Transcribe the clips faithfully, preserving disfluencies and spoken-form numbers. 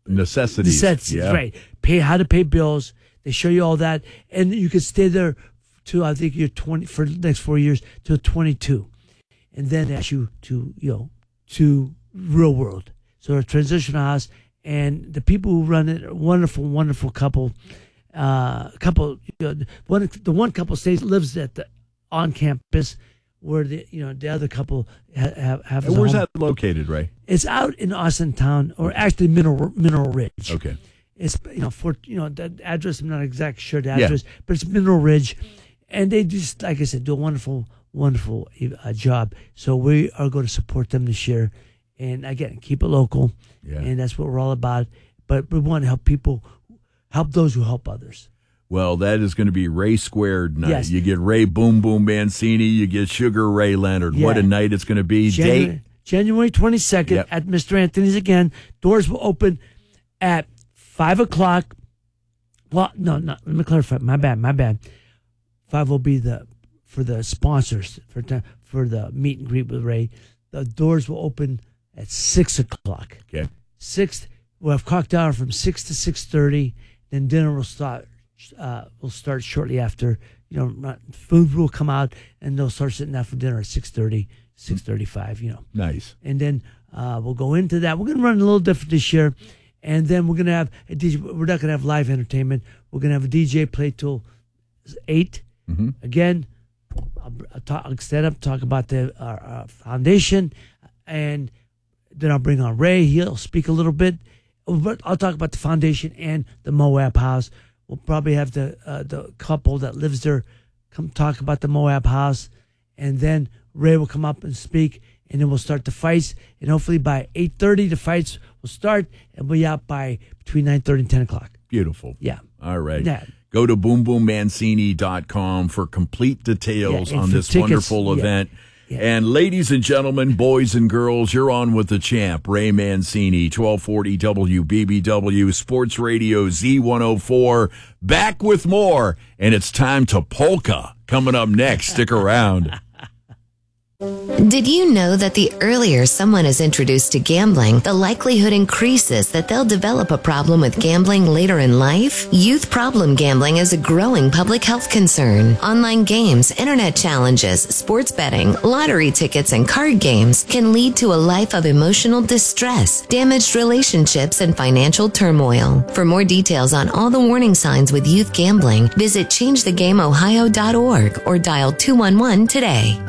necessities. Necessities, yeah. Right. Pay how to pay bills. They show you all that, and you can stay there to I think you're twenty for the next four years till twenty-two, and then ask you to you know to real world. So a transitional house, and the people who run it, are wonderful, wonderful couple. Uh, couple, you know, one the one couple stays lives at the on campus, where the you know the other couple ha- have have. And where's home. that located, Ray? It's out in Austin Town, or actually Mineral Mineral Ridge. Okay. It's you know for you know the address. I'm not exactly sure the address, Yeah. but it's Mineral Ridge, and they just like I said do a wonderful, wonderful uh, job. So we are going to support them this year, and again keep it local, Yeah. and that's what we're all about. But we want to help people, help those who help others. Well, that is going to be Ray Squared night. Yes. You get Ray Boom Boom Mancini. You get Sugar Ray Leonard. Yeah. What a night it's going to be. January, Date? January twenty-second Yep. at Mister Anthony's again. Doors will open at five o'clock. Well, no, no. Let me clarify. My bad. My bad. Five will be the for the sponsors for the, for the meet and greet with Ray. The doors will open at six o'clock. Okay. Six. We'll have cocktail hour from six to six thirty. Then dinner will start. Uh, will start shortly after. You know, not, food will come out, and they'll start sitting down for dinner at six thirty, six thirty-five. You know. Nice. And then uh, we'll go into that. We're going to run a little different this year. And then we're going to have a D J. We're not going to have live entertainment. We're going to have a D J play till eight. Mm-hmm. Again, I'll, I'll, talk, I'll stand up, talk about the our, our foundation, and then I'll bring on Ray. He'll speak a little bit. But I'll talk about the foundation and the Moab house. We'll probably have the uh, the couple that lives there come talk about the Moab house. And then Ray will come up and speak, and then we'll start the fights. And hopefully by eight thirty, the fights will start, and we'll be out by between nine thirty and ten o'clock. Beautiful. Yeah. All right. Yeah. Go to boom boom mancini dot com for complete details Yeah, and on for this tickets, wonderful yeah. event. Yeah. And ladies and gentlemen, boys and girls, you're on with the champ, Ray Mancini, twelve forty W B B W, Sports Radio Z one oh four, back with more. And it's time to polka. Coming up next. Stick around. Did you know that the earlier someone is introduced to gambling, the likelihood increases that they'll develop a problem with gambling later in life? Youth problem gambling is a growing public health concern. Online games, internet challenges, sports betting, lottery tickets, and card games can lead to a life of emotional distress, damaged relationships, and financial turmoil. For more details on all the warning signs with youth gambling, visit change the game ohio dot org or dial two one one today.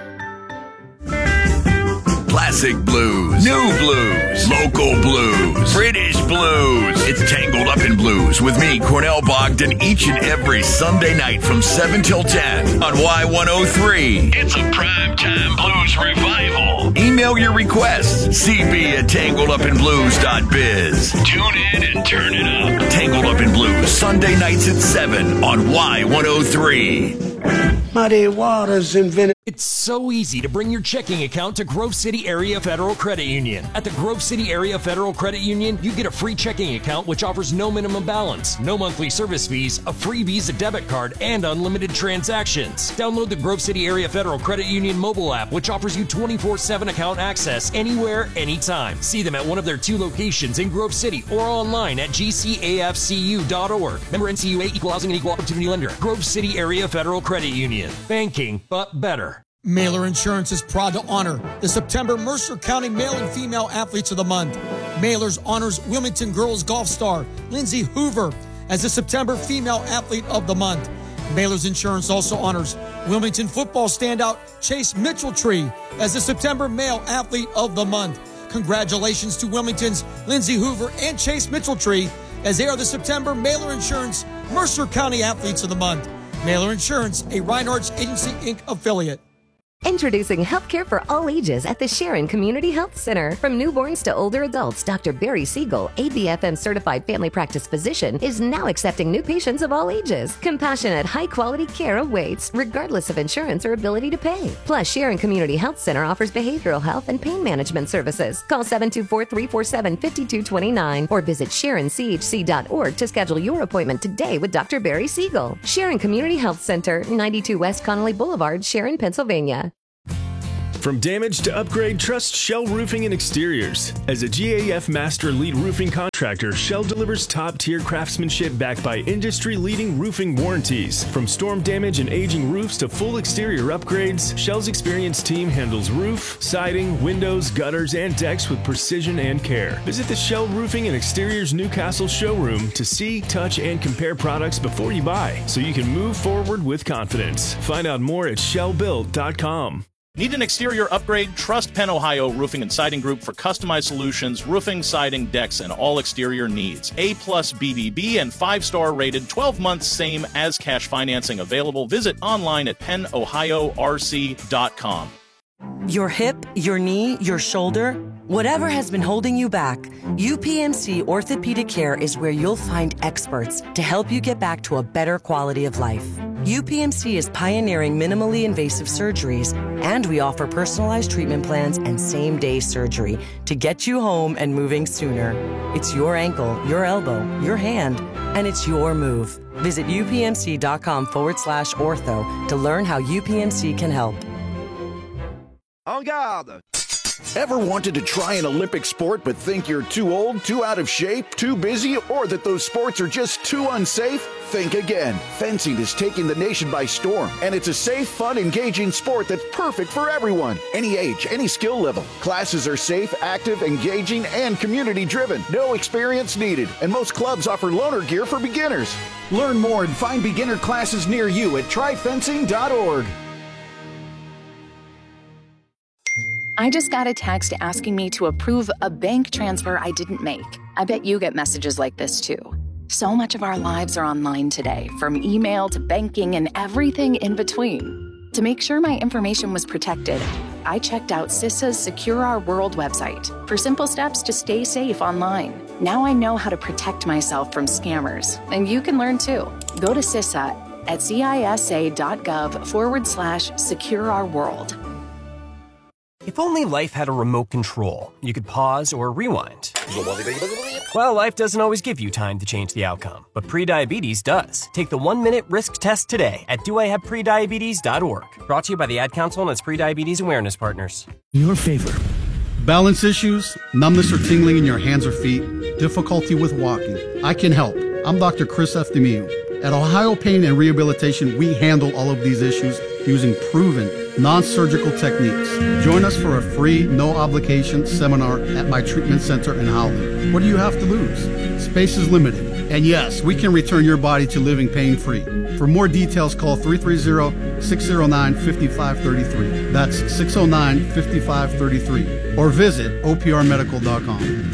Classic blues, new blues, local blues, British blues. It's Tangled Up in Blues with me, Cornell Bogdan, each and every Sunday night from seven till ten on Y one oh three. It's a primetime blues revival. Email your requests, c b at tangled up in blues dot biz. Tune in and turn it up. Tangled Up in Blues, Sunday nights at seven on Y one oh three. Muddy waters invented. It's so easy to bring your checking account to Grove City Area Federal Credit Union. At the Grove City Area Federal Credit Union, you get a free checking account which offers no minimum balance, no monthly service fees, a free Visa debit card, and unlimited transactions. Download the Grove City Area Federal Credit Union mobile app, which offers you twenty-four seven account access anywhere, anytime. See them at one of their two locations in Grove City or online at g c a f c u dot org. Member N C U A, Equal Housing and Equal Opportunity Lender. Grove City Area Federal Credit Union. Banking, but better. Mailer Insurance is proud to honor the September Mercer County Male and Female Athletes of the Month. Mailers honors Wilmington girls golf star Lindsay Hoover as the September Female Athlete of the Month. Mailers Insurance also honors Wilmington football standout Chase Mitchell-Tree as the September Male Athlete of the Month. Congratulations to Wilmington's Lindsay Hoover and Chase Mitchell-Tree as they are the September Mailer Insurance Mercer County Athletes of the Month. Mailer Insurance, a Reinhardt's Agency, Incorporated affiliate. Introducing healthcare for all ages at the Sharon Community Health Center. From newborns to older adults, Doctor Barry Siegel, A B F M certified family practice physician, is now accepting new patients of all ages. Compassionate, high-quality care awaits, regardless of insurance or ability to pay. Plus, Sharon Community Health Center offers behavioral health and pain management services. Call seven two four, three four seven, five two two nine or visit sharon c h c dot org to schedule your appointment today with Doctor Barry Siegel. Sharon Community Health Center, ninety-two West Connolly Boulevard, Sharon, Pennsylvania. From damage to upgrade, trust Shell Roofing and Exteriors. As a G A F Master Lead Roofing Contractor, Shell delivers top-tier craftsmanship backed by industry-leading roofing warranties. From storm damage and aging roofs to full exterior upgrades, Shell's experienced team handles roof, siding, windows, gutters, and decks with precision and care. Visit the Shell Roofing and Exteriors Newcastle showroom to see, touch, and compare products before you buy, so you can move forward with confidence. Find out more at shell build dot com. Need an exterior upgrade? Trust Penn Ohio Roofing and Siding Group for customized solutions, roofing, siding, decks, and all exterior needs. A plus B B B and five-star rated, twelve months same as cash financing available. Visit online at penn ohio r c dot com. Your hip, your knee, your shoulder, whatever has been holding you back, U P M C Orthopedic Care is where you'll find experts to help you get back to a better quality of life. U P M C is pioneering minimally invasive surgeries, and we offer personalized treatment plans and same-day surgery to get you home and moving sooner. It's your ankle, your elbow, your hand, and it's your move. Visit upmc.com forward slash ortho to learn how U P M C can help. En garde! Ever wanted to try an Olympic sport but think you're too old, too out of shape, too busy, or that those sports are just too unsafe? Think again. Fencing is taking the nation by storm, and it's a safe, fun, engaging sport that's perfect for everyone. Any age, any skill level. Classes are safe, active, engaging, and community-driven. No experience needed, and most clubs offer loaner gear for beginners. Learn more and find beginner classes near you at try fencing dot org. I just got a text asking me to approve a bank transfer I didn't make. I bet you get messages like this too. So much of our lives are online today, from email to banking and everything in between. To make sure my information was protected, I checked out CISA's Secure Our World website for simple steps to stay safe online. Now I know how to protect myself from scammers, and you can learn too. Go to CISA at cisa.gov forward slash secure our world. If only life had a remote control, you could pause or rewind. Well, life doesn't always give you time to change the outcome, but prediabetes does. Take the one-minute risk test today at do I have prediabetes dot org. Brought to you by the Ad Council and its prediabetes awareness partners. Your favor. Balance issues, numbness or tingling in your hands or feet, difficulty with walking. I can help. I'm Doctor Chris Eftimiou. At Ohio Pain and Rehabilitation, we handle all of these issues using proven non-surgical techniques. Join us for a free, no-obligation seminar at my treatment center in Howland. What do you have to lose? Space is limited. And yes, we can return your body to living pain-free. For more details, call three three zero, six zero nine, five five three three. That's six zero nine, five five three three. Or visit O P R medical dot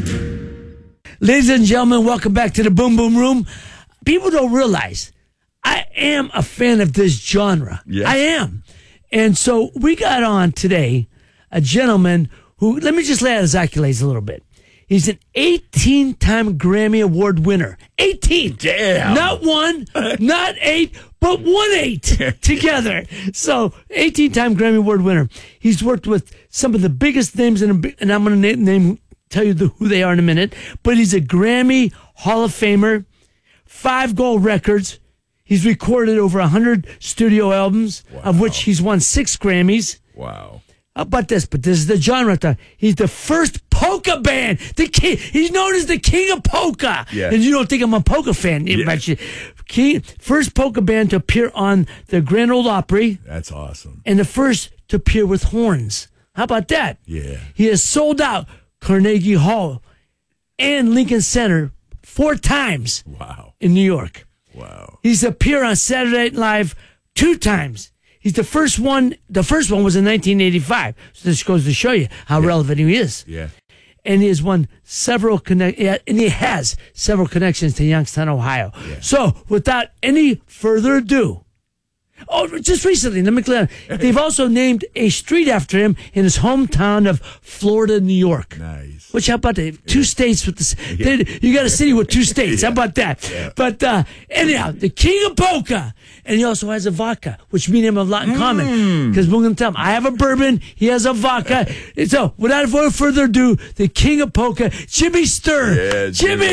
com. Ladies and gentlemen, welcome back to the Boom Boom Room. People don't realize I am a fan of this genre. Yes. I am. And so we got on today a gentleman who, let me just lay out his accolades a little bit. He's an eighteen-time Grammy Award winner. eighteen. Damn. Not one, not eight, but one eight together. So eighteen-time Grammy Award winner. He's worked with some of the biggest names, in a, and I'm going to name, name, tell you the, who they are in a minute. But he's a Grammy Hall of Famer, five gold records. He's recorded over one hundred studio albums, wow. of which he's won six Grammys. Wow. How about this? But this is the genre. He's the first polka band. The king. He's known as the king of polka. Yeah. And you don't think I'm a polka fan. Yeah. King, first polka band to appear on the Grand Ole Opry. That's awesome. And the first to appear with horns. How about that? Yeah. He has sold out Carnegie Hall and Lincoln Center four times. Wow. In New York. Wow. He's appeared on Saturday Night Live two times. He's the first one. The first one was in nineteen eighty-five. So this goes to show you how yeah. relevant he is. Yeah. And he has won several connect. And he has several connections to Youngstown, Ohio. Yeah. So without any further ado, oh, just recently, let me clear. They've also named a street after him in his hometown of Florida, New York. Nice. Which, how about that? Two yeah. states with the. Yeah. They, you got a city with two states. yeah. How about that? Yeah. But uh, anyhow, the king of polka, and he also has a vodka, which me and him have a lot in mm. common. Because we're going to tell him I have a bourbon, he has a vodka. So, without further ado, the king of polka, Jimmy Sturr. Yeah, Jimmy. Jimmy.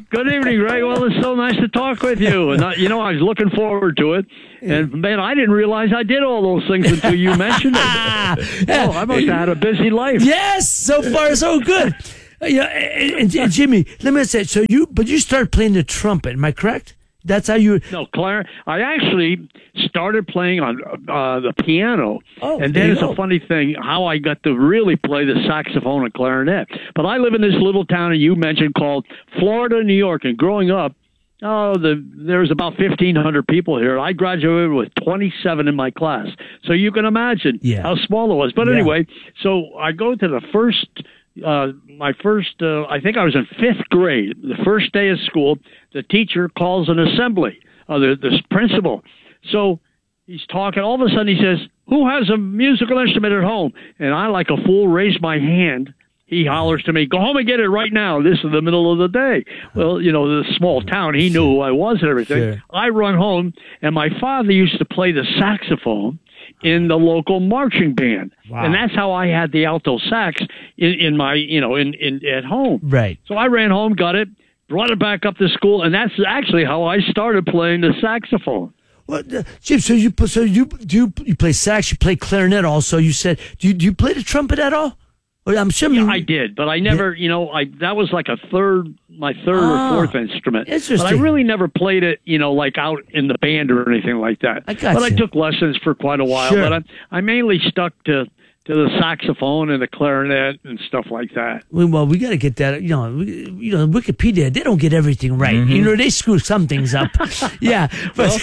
Good evening, Ray. Well, it's so nice to talk with you. And, I, you know, I was looking forward to it. And, man, I didn't realize I did all those things until you mentioned it. Oh, I must have had a busy life. Yes, so far so good. Uh, yeah, and, and Jimmy, let me say, so you, but you started playing the trumpet, am I correct? That's how you... No, Claire, I actually started playing on uh, the piano, oh, and then it's go. a funny thing how I got to really play the saxophone and clarinet. But I live in this little town that you mentioned called Florida, New York, and growing up, oh, the, there was about fifteen hundred people here. I graduated with twenty-seven in my class, so you can imagine yeah. how small it was. But yeah. anyway, so I go to the first... Uh, my first, uh, I think I was in fifth grade, the first day of school, the teacher calls an assembly, uh, the, the principal. So he's talking. All of a sudden he says, who has a musical instrument at home? And I, like a fool, raise my hand. He hollers to me, go home and get it right now. This is the middle of the day. Well, you know, the small town, he knew who I was and everything. Sure. I run home, and my father used to play the saxophone in the local marching band. Wow. And that's how I had the alto sax in, in my, you know, in, in at home. Right. So I ran home, got it, brought it back up to school, and that's actually how I started playing the saxophone. Well, uh, Jim, so you so you do you, you play sax, you play clarinet also. You said, do you, do you play the trumpet at all? Well, I'm sure. Yeah, I did, but I never, you know, I that was like a third, my third oh, or fourth instrument. Interesting. But I really never played it, you know, like out in the band or anything like that. I got But I you. took lessons for quite a while. Sure. But I, I mainly stuck to to the saxophone and the clarinet and stuff like that. Well, we got to get that. You know, we, you know, Wikipedia, they don't get everything right. Mm-hmm. You know, they screw some things up. yeah, but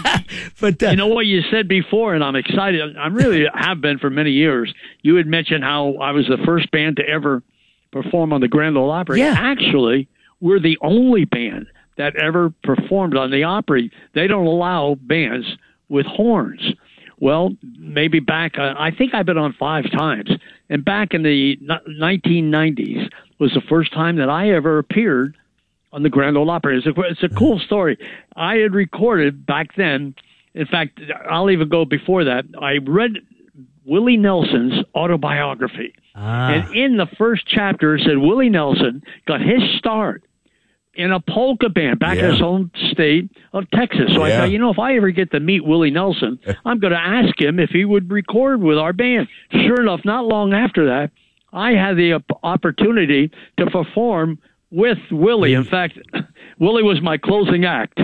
but uh, you know what you said before, and I'm excited. I really have been for many years. You had mentioned how I was the first band to ever perform on the Grand Ole Opry. Yeah. Actually, we're the only band that ever performed on the Opry. They don't allow bands with horns. Well, maybe back, uh, I think I've been on five times. And back in the nineteen nineties was the first time that I ever appeared on the Grand Ole Opry. It's a, it's a cool story. I had recorded back then. In fact, I'll even go before that. I read Willie Nelson's autobiography. Ah. And in the first chapter, it said Willie Nelson got his start in a polka band back Yeah. in his home state of Texas. So I Yeah. thought, you know, if I ever get to meet Willie Nelson, I'm going to ask him if he would record with our band. Sure enough, not long after that, I had the op- opportunity to perform with Willie. In fact, Willie was my closing act.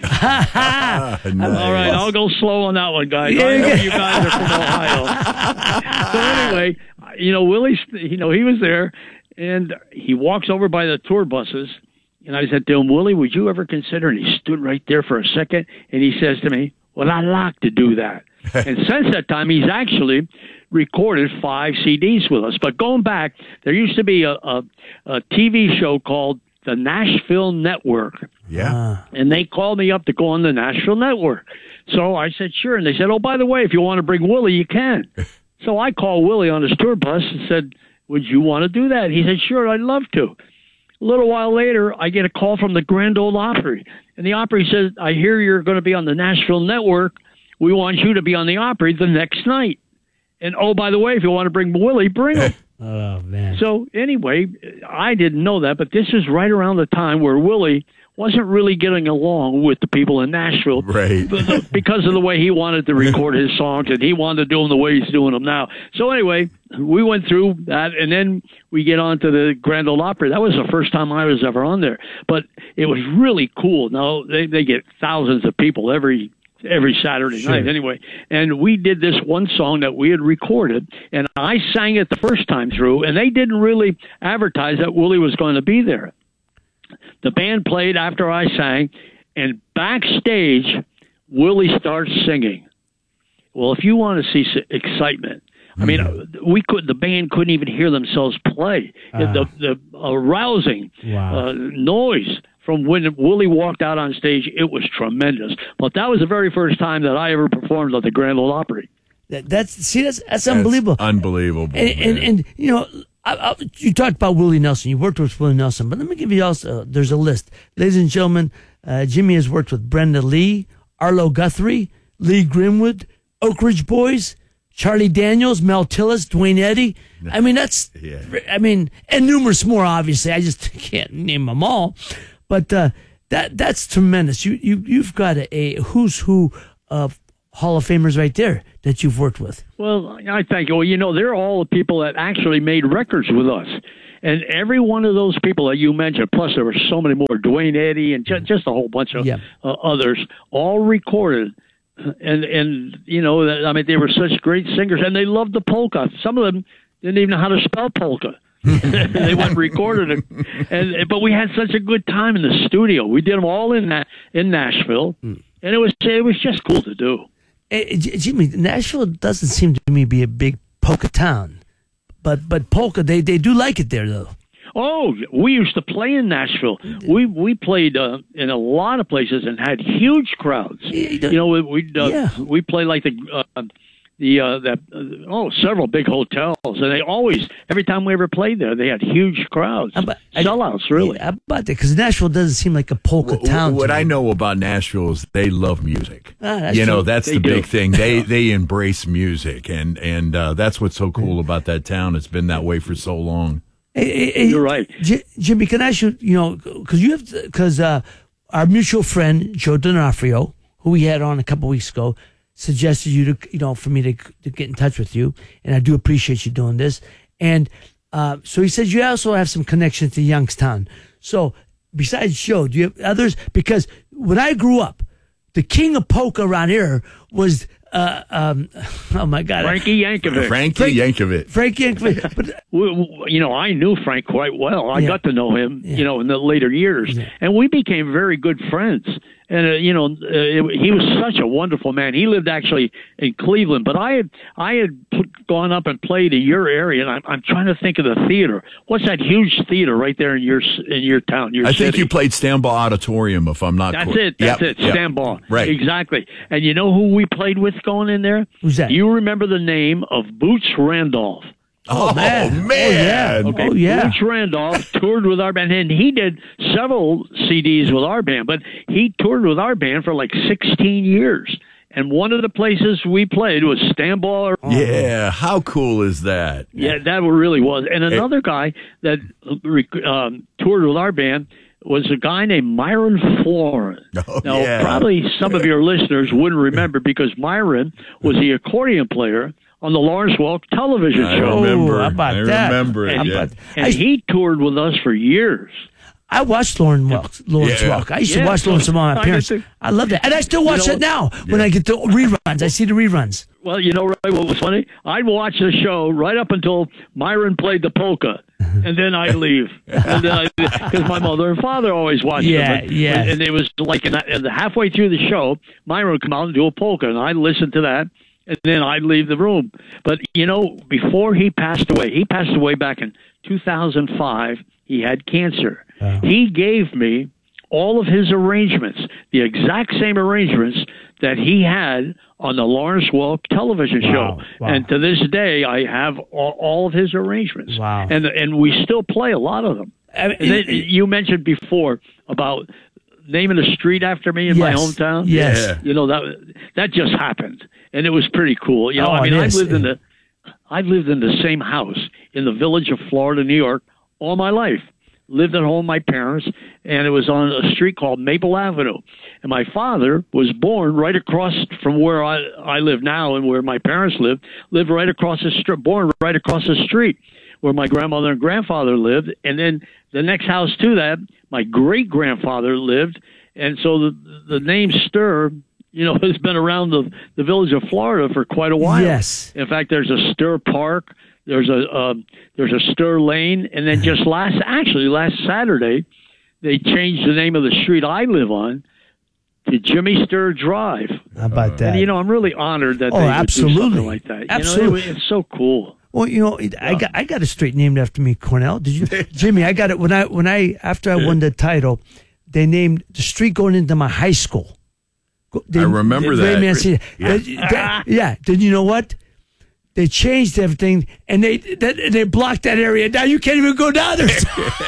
Nice. All right, I'll go slow on that one, guys. I know you guys are from Ohio. So anyway, you know, Willie, you know, he was there, and he walks over by the tour buses, and I said to him, Willie, would you ever consider, and he stood right there for a second, and he says to me, well, I'd like to do that. And since that time, he's actually recorded five C Ds with us. But going back, there used to be a, a, a T V show called the Nashville Network. Yeah. And they called me up to go on the Nashville Network. So I said, sure. And they said, oh, by the way, if you want to bring Willie, you can. So I called Willie on his tour bus and said, would you want to do that? He said, sure, I'd love to. A little while later, I get a call from the Grand Ole Opry. And the Opry says, I hear you're going to be on the Nashville Network. We want you to be on the Opry the next night. And, oh, by the way, if you want to bring Willie, bring him. Oh, man. So, anyway, I didn't know that, but this is right around the time where Willie wasn't really getting along with the people in Nashville. Right. Because of the way he wanted to record his songs, and he wanted to do them the way he's doing them now. So, anyway, we went through that, and then we get on to the Grand Ole Opry. That was the first time I was ever on there. But it was really cool. Now, they, they get thousands of people every every Saturday Sure. night anyway. And we did this one song that we had recorded, and I sang it the first time through, and they didn't really advertise that Willie was going to be there. The band played after I sang, and backstage, Willie starts singing. Well, if you want to see s- excitement, I mean, mm-hmm. we could. The band couldn't even hear themselves play. Uh, the the arousing wow. uh, noise from when Willie walked out on stage, it was tremendous. But that was the very first time that I ever performed at the Grand Ole Opry. That, that's see, that's that's unbelievable. That's unbelievable. And, and and you know, I, I, you talked about Willie Nelson. You worked with Willie Nelson, but let me give you also. Uh, there's a list, ladies and gentlemen. Uh, Jimmy has worked with Brenda Lee, Arlo Guthrie, Lee Grimwood, Oak Ridge Boys, Charlie Daniels, Mel Tillis, Dwayne Eddy. I mean, that's. Yeah. I mean, and numerous more. Obviously, I just can't name them all. But uh, that that's tremendous. You you you've got a, a who's who of Hall of Famers right there that you've worked with. Well, I thank you. Well, you know, they're all the people that actually made records with us. And every one of those people that you mentioned, plus there were so many more, Dwayne Eddy and just, just a whole bunch of yeah. uh, others, all recorded. And, and you know, I mean, they were such great singers, and they loved the polka. Some of them didn't even know how to spell polka. They went and recorded it. And, but we had such a good time in the studio. We did them all in Na- in Nashville, mm. and it was it was just cool to do. Hey, Jimmy, Nashville doesn't seem to me be a big polka town. But but polka, they, they do like it there, though. Oh, we used to play in Nashville. We we played uh, in a lot of places and had huge crowds. You know, we we uh, yeah. we played like the uh, the uh, that uh, oh several big hotels, and they always every time we ever played there, they had huge crowds, but, sellouts really. How about that? Because Nashville doesn't seem like a polka what, town. What I know about Nashville is they love music. Ah, you know, true. that's they the do. big thing. They they embrace music, and and uh, that's what's so cool about that town. It's been that way for so long. Hey, hey, You're right, J- Jimmy. Can I ask you? You know, because you have because uh, our mutual friend Joe D'Onofrio, who we had on a couple weeks ago, suggested you to, you know, for me to, to get in touch with you, and I do appreciate you doing this. And uh, so he says you also have some connections to Youngstown. So besides Joe, do you have others? Because when I grew up, the king of polka around here was, uh, um, oh my God, Frankie Yankovic. Frankie Frank, Yankovic. Frankie Yankovic. But we, we, you know, I knew Frank quite well. I Yeah. got to know him, Yeah. you know, in the later years, Yeah. and we became very good friends. And uh, you know, uh, it, he was such a wonderful man. He lived actually in Cleveland, but I had I had p- gone up and played in your area, and I'm, I'm trying to think of the theater. What's that huge theater right there in your in your town? Your I city? think you played Stambaugh Auditorium, if I'm not. That's cor- it. That's Yep, it. yep. Stambaugh. Right. Exactly. And you know who we played with going in there? Who's that? You remember the name of Boots Randolph? Oh, man. man. Oh, yeah. Okay. Oh, yeah. Boots Randolph toured with our band, and he did several C Ds with our band, but he toured with our band for like sixteen years. And one of the places we played was Stambaugh. Yeah, how cool is that? Yeah, that really was. And another guy that um, toured with our band was a guy named Myron Florin. Oh, now, yeah. probably some of your listeners wouldn't remember because Myron was the accordion player on the Lawrence Welk television I show. remember. Oh, how about I that? remember it. And, Yeah. and he toured with us for years. I watched Lauren Welk, Lawrence Yeah. Welk. I used to Yeah, watch so Lawrence with my I parents. get to- I loved it. And I still watch You know it now when I get the reruns. I see the reruns. Well, you know, right, what was funny? I'd watch the show right up until Myron played the polka, and then I'd leave. Because my mother and father always watched Yeah, it. But, yeah. And it was like in the, in the halfway through the show, Myron would come out and do a polka, and I'd listen to that, and then I'd leave the room. But, you know, before he passed away, he passed away back in two thousand five. He had cancer. Wow. He gave me all of his arrangements, the exact same arrangements that he had on the Lawrence Welk television Wow, show. wow. And to this day, I have all, all of his arrangements. Wow. And and we still play a lot of them. I mean, And then you mentioned before about naming a street after me in Yes, my hometown. yes. Yeah. You know, that that just happened. And it was pretty cool. You know, Oh, I mean, it I've is. lived in the I've lived in the same house in the village of Florida, New York, all my life. Lived at home with my parents, and it was on a street called Maple Avenue. And my father was born right across from where I, I live now and where my parents lived, lived right across the street, born right across the street where my grandmother and grandfather lived. And then the next house to that, my great-grandfather lived. And so the, the name Stir, you know, has been around the, the village of Florida for quite a while. Yes. In fact, there's a Stir Park. There's a uh, there's a Stir Lane, and then just last actually last Saturday, they changed the name of the street I live on to Jimmy Stir Drive. How about that? And you know, I'm really honored that Oh, they would do absolutely. something like that. You Absolutely. know, it, it's so cool. Well, you know, it, I got I got a street named after me, Cornell. Did you, Jimmy? I got it when I when I after I won the title, they named the street going into my high school. They, I remember they, that. Man, see, Yeah. yeah. yeah. Then you know what? they changed everything, and they they, they blocked that area. Now you can't even go down there.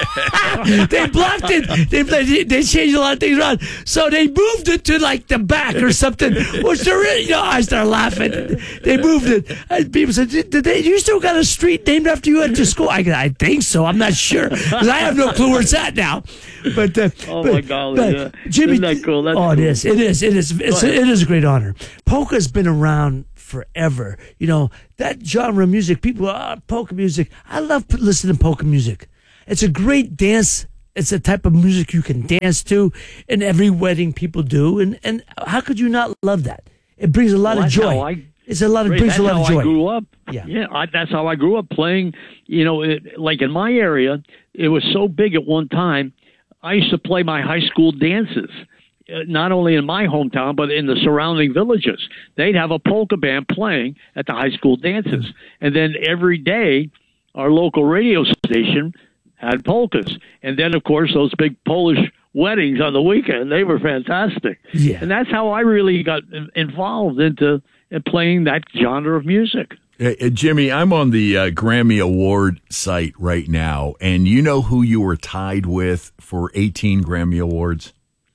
They blocked it. They, they they changed a lot of things around. So they moved it to like the back or something. Which they're really, you know, I started laughing. They moved it. And people said, "Did they? You still got a street named after you at the school?" I I think so. I'm not sure because I have no clue where it's at now. But uh, oh but, my God, but, yeah. Jimmy, Isn't that cool? That's oh, cool. it is. It is. It is. It's, it is a great honor. Polka's been around forever. You know, that genre of music, people are oh, polka music. I love p- listening to polka music. It's a great dance. It's a type of music you can dance to, and every wedding people do. And, and how could you not love that? It brings a lot well, of joy. I, it's a lot of Ray, brings a lot how of joy. I grew up. Yeah, yeah. I, that's how I grew up playing. You know, it, like in my area, it was so big at one time. I used to play my high school dances. Not only in my hometown, but in the surrounding villages. They'd have a polka band playing at the high school dances. And then every day, our local radio station had polkas. And then, of course, those big Polish weddings on the weekend, they were fantastic. Yeah. And that's how I really got involved into in playing that genre of music. Uh, uh, Jimmy, I'm on the uh, Grammy Award site right now, and you know who you were tied with for eighteen Grammy Awards?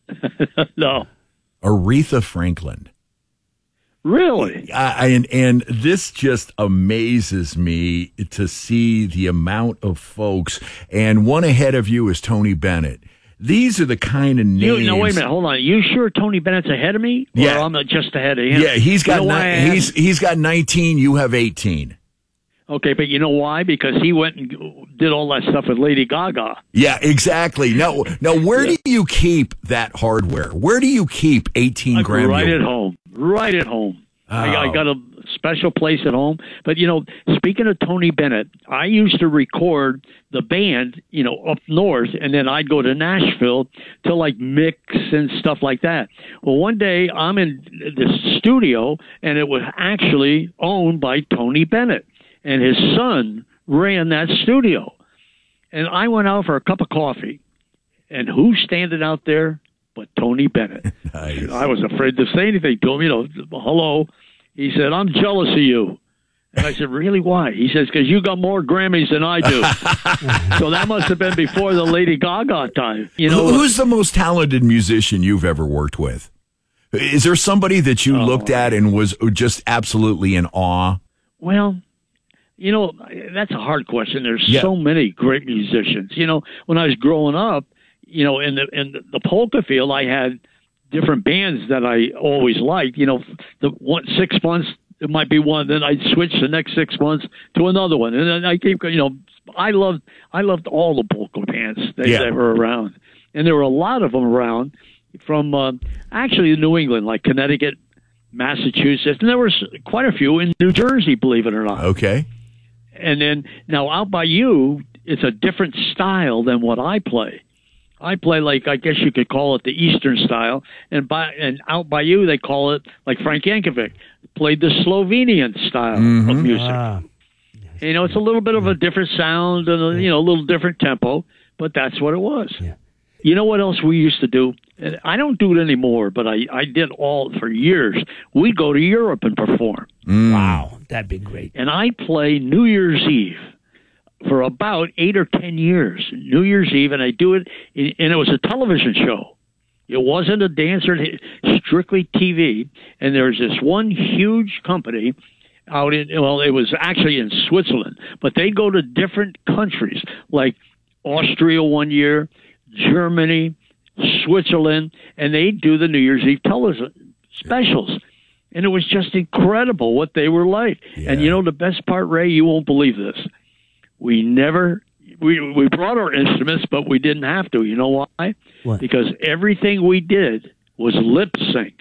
No. Aretha Franklin. Really? I, and and this just amazes me to see the amount of folks. And one ahead of you is Tony Bennett. These are the kind of names. You, no, wait a minute. Hold on. You sure Tony Bennett's ahead of me? Or Yeah. I'm just ahead of him? Yeah, he's got You know why I ni- he's asked? he's got nineteen. You have eighteen. Okay, but you know why? Because he went and did all that stuff with Lady Gaga. Yeah, exactly. Now, now, where Yeah. do you keep that hardware? Where do you keep eighteen Grammy? Right at Awards? home. Right at home. I, I Oh. got a special place at home. But, you know, speaking of Tony Bennett, I used to record the band, you know, up north, and then I'd go to Nashville to, like, mix and stuff like that. Well, one day I'm in the studio, and it was actually owned by Tony Bennett, and his son ran that studio. And I went out for a cup of coffee, and who's standing out there but Tony Bennett? Nice. I was afraid to say anything to him, you know, hello. He said, I'm jealous of you. And I said, really, why? He says, because you got more Grammys than I do. So that must have been before the Lady Gaga time. You know, Who- Who's the most talented musician you've ever worked with? Is there somebody that you Oh. looked at and was just absolutely in awe? Well, you know, that's a hard question. There's Yeah. so many great musicians. You know, when I was growing up, you know, in the in the polka field, I had different bands that I always liked. You know, the one six months it might be one, then I'd switch the next six months to another one, and then I keep, you know, I loved I loved all the polka bands that, Yeah. that were around, and there were a lot of them around from uh, actually New England, like Connecticut, Massachusetts, and there was quite a few in New Jersey, believe it or not. Okay. And then now out by you, it's a different style than what I play. I play like, I guess you could call it the Eastern style, and by and out by you they call it, like Frank Yankovic played the Slovenian style Mm-hmm. of music. Ah. You know, it's a little bit of a different sound and a, you know, a little different tempo, but that's what it was. Yeah. You know what else we used to do? And I don't do it anymore, but I, I did all for years. We go to Europe and perform. Mm. Wow, that'd be great. And I play New Year's Eve for about eight or ten years, New Year's Eve, and I do it, and it was a television show. It wasn't a dance or strictly T V. And there's this one huge company out in, well, it was actually in Switzerland, but they go to different countries, like Austria one year, Germany, Switzerland, and they do the New Year's Eve television specials. And it was just incredible what they were like. Yeah. And you know the best part, Ray, you won't believe this. We never, we we brought our instruments, but we didn't have to. You know why? What? Because everything we did was lip sync.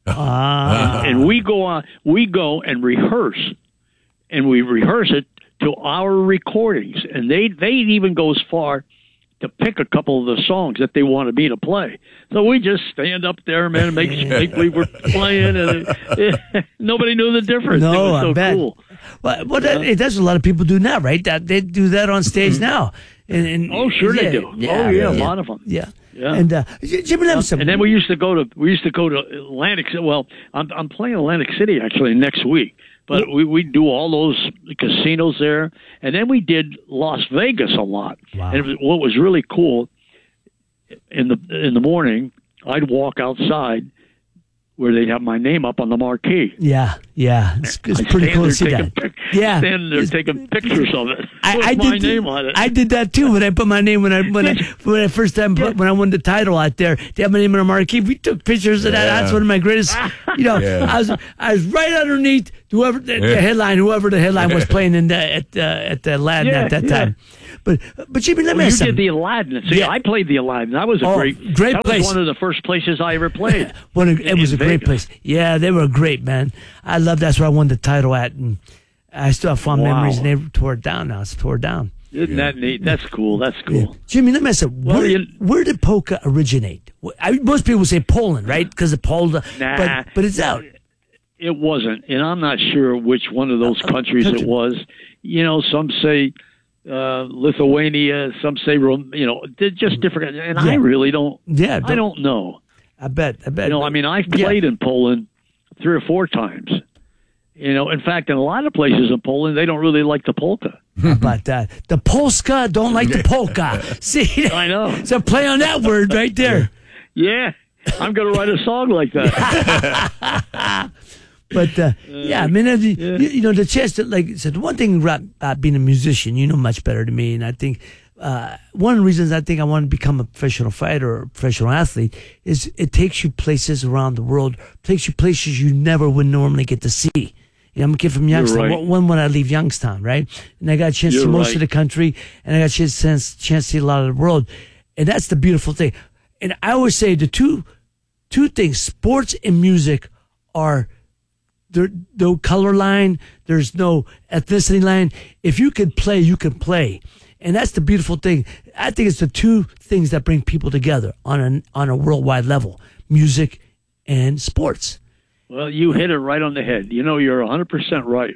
Ah. And we go on, we go and rehearse, and we rehearse it to our recordings. And they they even go as far to pick a couple of the songs that they wanted me to play. So we just stand up there, man, and make make we were playing, and it, it, nobody knew the difference. No, it was so I bet. cool. Well, well that, it, that's what a lot of people do now, right? That they do that on stage now. And, and Oh, sure yeah, they do. Yeah, oh, yeah, a lot of them. Yeah. Yeah. And uh, Jimmy, let me some. And then we used to go to we used to go to Atlantic City. Well, I'm I'm playing Atlantic City actually next week. But we we do all those casinos there, and then we did Las Vegas a lot. Wow. And it was, what was really cool in the in the morning, I'd walk outside where they'd have my name up on the marquee. Yeah, yeah, it's, it's I'd pretty stand cool to there see taking that. pic- Yeah, stand there It's- taking pictures of it. I, with I my did. name on it. I did that too when I put my name when I when I when I first time put, when I won the title out there. They had my name on a marquee. We took pictures of that. Yeah. That's one of my greatest. You know, Yeah. I was I was right underneath whoever the, the Yeah. headline, whoever the headline was playing in the at uh, at the Aladdin Yeah, at that yeah. time. But but Jimmy, let me Well, ask you something. did the Aladdin. See, Yeah. I played the Aladdin. That was a Oh, great, great that place. was one of the first places I ever played. One of- it in- was in a great Vegas. place. Yeah, they were great, man. I love that's where I won the title at, and I still have fond Wow. memories. And they tore it down now. It's tore down. Isn't that neat? That's cool. That's cool. Jimmy, let me ask you, Well, where, you- where did polka originate? Wh- I, most people say Poland, right? Because of Polda. Nah. But, but it's out. It wasn't, and I'm not sure which one of those countries country. it was. You know, some say uh, Lithuania, some say Rom- you know, they're just different. And I Yeah. really don't. Yeah, I don't know. I bet. I bet. You know, I mean, I've Yeah. played in Poland three or four times. You know, in fact, in a lot of places in Poland, they don't really like the polka. How about that? The Polska don't like the polka. See? I know. So play on that word right there. Yeah, I'm going to write a song like that. But uh, yeah, I mean, uh, you, you know, the chance to, like I said, one thing about uh, being a musician, you know much better than me, and I think uh, one of the reasons I think I want to become a professional fighter or a professional athlete is it takes you places around the world, takes you places you never would normally get to see. You know, I'm a kid from Youngstown. right. When would I leave Youngstown, right? And I got a chance to see You're most right. of the country, and I got a chance, chance, chance to see a lot of the world, and that's the beautiful thing. And I always say the two two things: sports and music are. There's no color line. There's no ethnicity line. If you can play, you can play. And that's the beautiful thing. I think it's the two things that bring people together on a, on a worldwide level, music and sports. Well, you hit it right on the head. You know, you're one hundred percent right.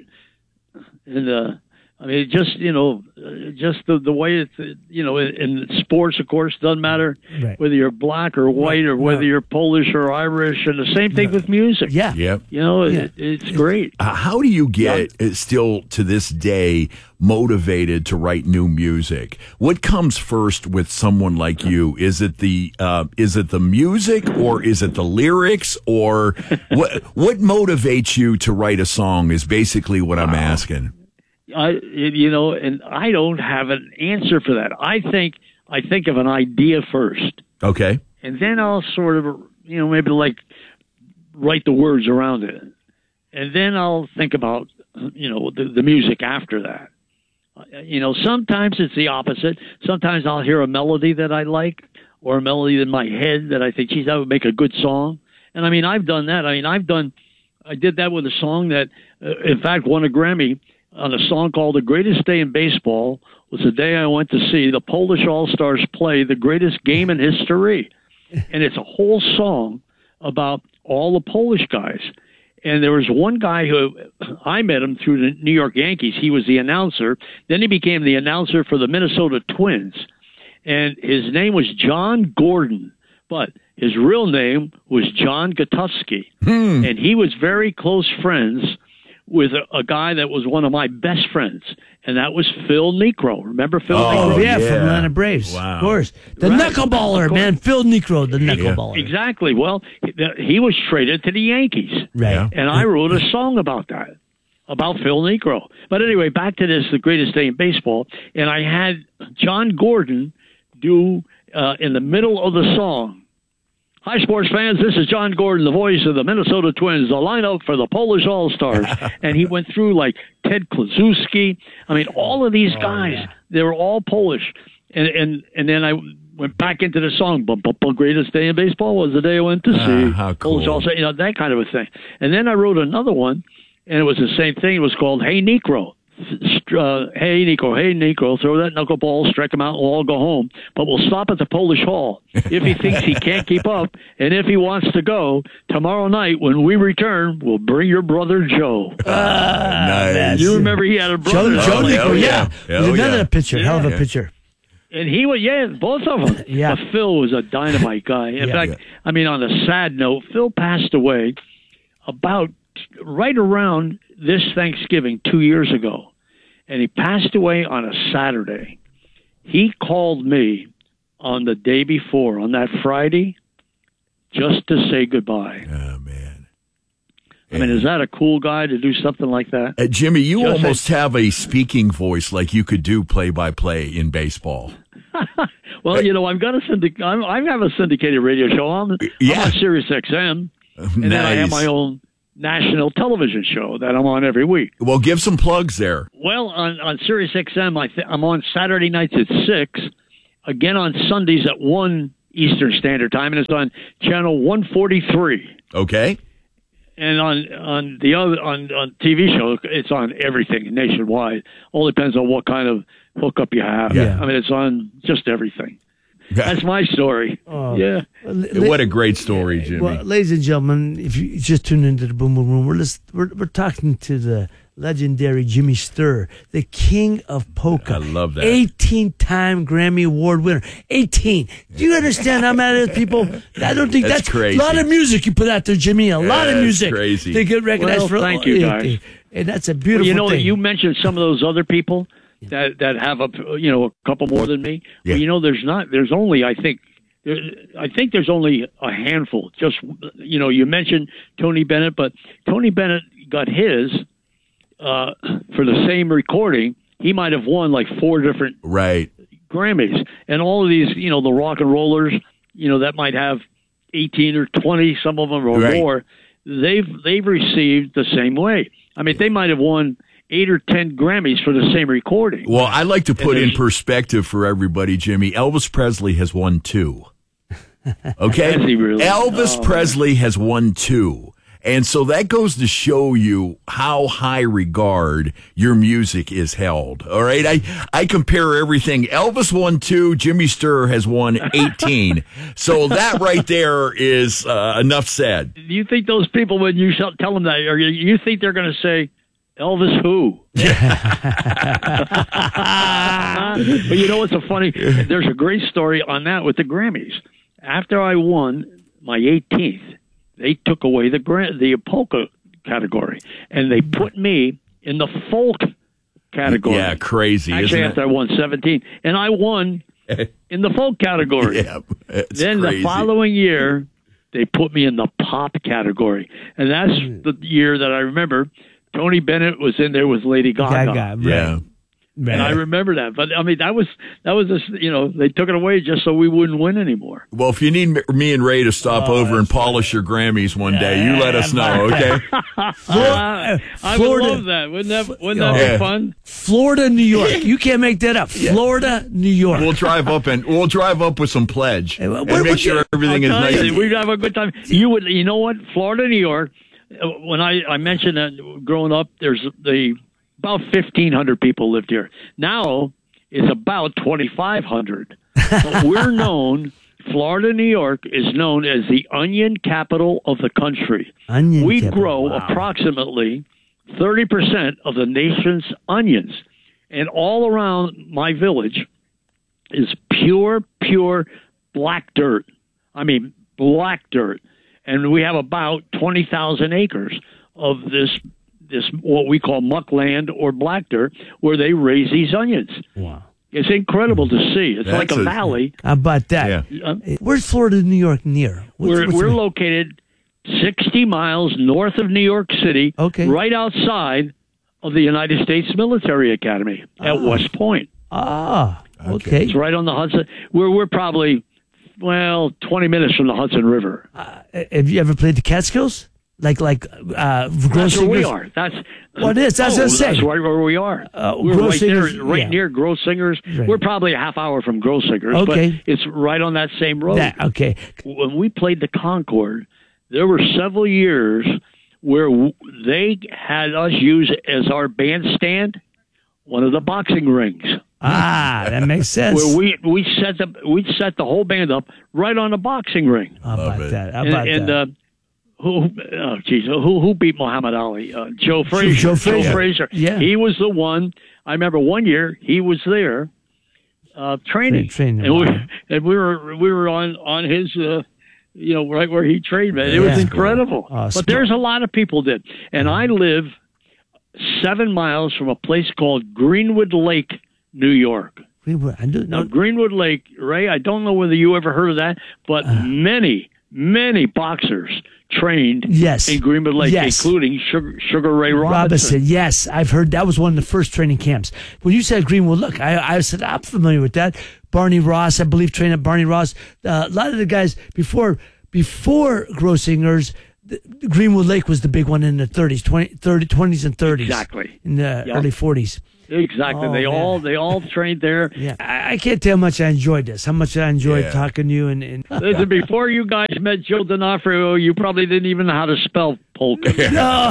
And, uh, I mean, just, you know, uh, just the, the way it's, uh, you know, in, in sports, of course, doesn't matter Right. whether you're black or white or whether Right. you're Polish or Irish. And the same thing with music. Yeah. Yep. You know, Yeah. it, it's great. Uh, how do you get uh, still to this day motivated to write new music? What comes first with someone like you? Is it the uh, is it the music or is it the lyrics or what? What motivates you to write a song? Is basically what I'm asking. I, you know, and I don't have an answer for that. I think I think of an idea first, Okay. and then I'll sort of, you know, maybe like write the words around it, and then I'll think about, you know, the, the music after that. You know, sometimes it's the opposite. Sometimes I'll hear a melody that I like, or a melody in my head that I think, geez, that would make a good song. And I mean, I've done that. I mean, I've done, I did that with a song that, uh, in fact, won a Grammy on a song called "The Greatest Day in Baseball." Was the day I went to see the Polish All-Stars play the greatest game in history. And it's a whole song about all the Polish guys. And there was one guy who, I met him through the New York Yankees. He was the announcer. Then he became the announcer for the Minnesota Twins. And his name was John Gordon. But his real name was John Gutowski. Hmm. And he was very close friends with a, a guy that was one of my best friends, and that was Phil Necro. Remember Phil Oh, Necro? Oh, yeah, yeah. from Atlanta Braves. Wow. Of course. The Right. knuckleballer, man. Phil Necro, the knuckleballer. Exactly. Well, he, he was traded to the Yankees. Right. Yeah. And I wrote a song about that, about Phil Necro. But anyway, back to this, the greatest day in baseball. And I had John Gordon do, uh, in the middle of the song, "Hi, sports fans. This is John Gordon, the voice of the Minnesota Twins, the lineup for the Polish All-Stars." And he went through like Ted Kluszewski. I mean, all of these guys, yeah. they were all Polish. And and and then I went back into the song. "But the greatest day in baseball was the day I went to see how Polish cool. All-Stars," you know, that kind of a thing. And then I wrote another one, and it was the same thing. It was called "Hey Necro." Uh, hey, Necro, hey, Necro, throw that knuckleball, strike him out, we'll all go home. But we'll stop at the Polish Hall. If he thinks he can't keep up, and if he wants to go, tomorrow night when we return, we'll bring your brother Joe. Nice. You remember he had a Joe, brother. Joe Oh, Necro, hell yeah. yeah. Was Oh, another yeah. pitcher, hell of a Yeah. pitcher. And he was, yeah, both of them. Yeah. But Phil was a dynamite guy. In Yeah. fact, Yeah. I mean, on a sad note, Phil passed away about right around this Thanksgiving two years ago, and he passed away on a Saturday. He called me on the day before, on that Friday, just to say goodbye. Oh, man. I mean, is that a cool guy to do something like that? Uh, Jimmy, you Just almost have a speaking voice like you could do play-by-play in baseball. Well, you know, I've got a syndic- I'm, I have a syndicated radio show. I'm, Yeah. I'm on Sirius X M, and then I have Nice. my own national television show that I'm on every week. Well, give some plugs there. Well, on, on Sirius X M, I th- I'm on Saturday nights at six, again on Sundays at one Eastern Standard Time, and it's on channel one forty-three. Okay. And on on the other on, on T V show, it's on everything nationwide. All depends on what kind of hookup you have. Yeah. I mean, it's on just everything. That's my story. Oh. Yeah. What a great story, Jimmy. Well, ladies and gentlemen, if you just tuned into the Boom Boom Room, we're, list- we're we're talking to the legendary Jimmy Sturr, the king of polka. I love that. eighteen-time Grammy Award winner. eighteen. Do you understand how many of those people? I don't think That's that's, crazy. a lot of music you put out there, Jimmy. A lot of That's music. crazy. They get recognized Well, for. thank you, guys. And that's a beautiful Well, you know, thing. you mentioned some of those other people that that have a you know a couple more than me. Yeah. Well, you know, there's not. There's only I think. There, I think there's only a handful. Just you know, you mentioned Tony Bennett, but Tony Bennett got his uh, for the same recording. He might have won like four different Right. Grammys, and all of these, you know, the rock and rollers, you know, that might have eighteen or twenty, some of them or Right. more. They've they've received the same way. I mean, they might have won eight or ten Grammys for the same recording. Well, I like to And put in there's- perspective for everybody, Jimmy. Elvis Presley has won two. Okay? Has he really? Elvis Oh. Presley has won two. And so that goes to show you how high regard your music is held. All right. I, I compare everything. Elvis won two. Jimmy Sturr has won eighteen. So that right there is uh, enough said. Do you think those people, when you shall- tell them that, or you, you think they're going to say, Elvis who? But you know what's so funny? There's a great story on that with the Grammys. After I won my eighteenth, they took away the gra- the polka category, and they put me in the folk category. Yeah, crazy, Actually, isn't after it? I won seventeen, and I won in the folk category. Yeah, it's then crazy. the following year, they put me in the pop category, and that's the year that I remember. Tony Bennett was in there with Lady Gaga. Gaga, right. Yeah. And I remember that, but I mean, that was that was just, you know, they took it away just so we wouldn't win anymore. Well, if you need me- me and Ray to stop over and polish your Grammys one day, you let us know, okay? Uh, I would Florida. love that. Wouldn't that wouldn't that Yeah. be fun? Florida, New York. You can't make that up. Florida, New York. We'll drive up and we'll drive up with some pledge and what make would sure you- everything is I'll tell nice. you, we'd have a good time. You would, you know what? Florida, New York. uh, When I I mentioned that growing up, there's the about fifteen hundred people lived here. Now it's about twenty-five hundred. But we're known. Florida, New York is known as the onion capital of the country. Onion we capital, grow wow. approximately thirty percent of the nation's onions, and all around my village is pure, pure black dirt. I mean, black dirt. And we have about twenty thousand acres of this, this what we call muck land or black dirt, where they raise these onions. Wow. It's incredible to see. It's That's like a, a- valley. How about that? Yeah. Uh, Where's Florida, New York near? What's- we're what's we're the- located sixty miles north of New York City, Okay. right outside of the United States Military Academy at West Point. Ah, okay. It's right on the Hudson. We're we're probably well twenty minutes from the Hudson River. Uh, have you ever played the Catskills? Like like uh, That's Gross where we Singers? are. That's What is? That's oh, what I'm saying. That's right where we are. Uh, We're Gross right Singers, there, right yeah. near Gross Singers. Right. We're probably a half hour from Gross Singers. Okay. But it's right on that same road. That, okay. When we played the Concord, there were several years where w- they had us use as our bandstand one of the boxing rings. Ah, that makes sense. Where we we set the we set the whole band up right on the boxing ring. How about it. that? How and about and that? uh, who oh geez, who who beat Muhammad Ali? Uh, Joe Frazier. Joe Frazier. Frazier. Yeah. He was the one. I remember one year he was there uh, training, Train- training, and we wow. and we were we were on on his uh, you know, right where he trained, man. It Yeah. was incredible. Uh, but there's a lot of people did. And I live seven miles from a place called Greenwood Lake, New York. Greenwood, I do Now, know. Greenwood Lake, Ray, I don't know whether you ever heard of that, but Uh. many, many boxers trained Yes. in Greenwood Lake, Yes. including Sugar, Sugar Ray Robinson. Robinson, yes, I've heard that was one of the first training camps. When you said Greenwood, look, I, I said I'm familiar with that. Barney Ross, I believe, trained at Barney Ross. Uh, a lot of the guys before before Grossinger's, the, the Greenwood Lake was the big one in the thirties, twenty, thirty, twenties and thirties. Exactly. In the Yep. early forties. Exactly. Oh, they man. all they all trained there. Yeah, I, I can't tell how much I enjoyed this. How much I enjoyed Yeah. talking to you. And, and Listen, before you guys met Joe D'Onofrio, you probably didn't even know how to spell polka. No.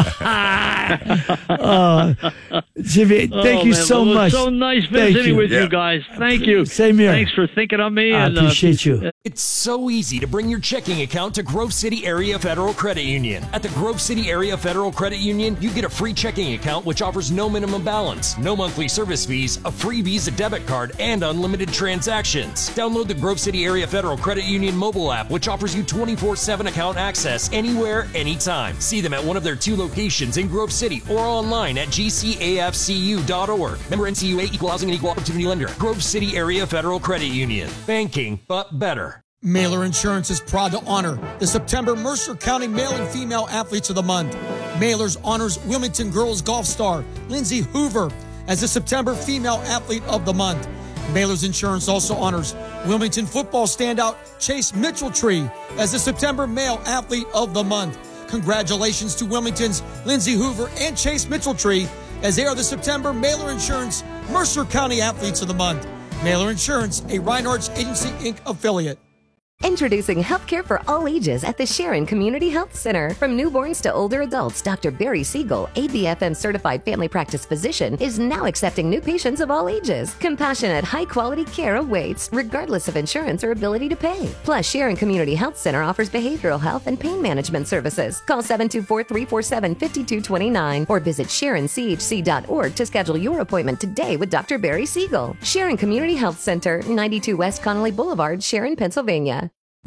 oh, Jimmy, thank Oh, you man, so well, it was much. so nice Thank visiting you. with Yeah. you guys. Thank you. Same here. Thanks for thinking of me. I and, appreciate uh, you. It's so easy to bring your checking account to Grove City Area Federal Credit Union. At the Grove City Area Federal Credit Union, you get a free checking account which offers no minimum balance, no monthly service fees, a free Visa debit card, and unlimited transactions. Download the Grove City Area Federal Credit Union mobile app, which offers you twenty-four seven account access anywhere, anytime. See them at one of their two locations in Grove City or online at g c a f c u dot org. Member N C U A, Equal Housing and Equal Opportunity Lender. Grove City Area Federal Credit Union. Banking, but better. Mailer Insurance is proud to honor the September Mercer County Male and Female Athletes of the Month. Mailers honors Wilmington girls golf star Lindsay Hoover as the September Female Athlete of the Month. Mailer's Insurance also honors Wilmington football standout Chase Mitchell-Tree as the September Male Athlete of the Month. Congratulations to Wilmington's Lindsay Hoover and Chase Mitchell-Tree as they are the September Mailer Insurance Mercer County Athletes of the Month. Mailer Insurance, a Reinhardt's Agency, Incorporated affiliate. Introducing healthcare for all ages at the Sharon Community Health Center. From newborns to older adults, Doctor Barry Siegel, A B F M certified family practice physician, is now accepting new patients of all ages. Compassionate, high-quality care awaits, regardless of insurance or ability to pay. Plus, Sharon Community Health Center offers behavioral health and pain management services. Call seven two four, three four seven, five two two nine or visit sharon c h c dot org to schedule your appointment today with Doctor Barry Siegel. Sharon Community Health Center, ninety-two West Connolly Boulevard, Sharon, Pennsylvania.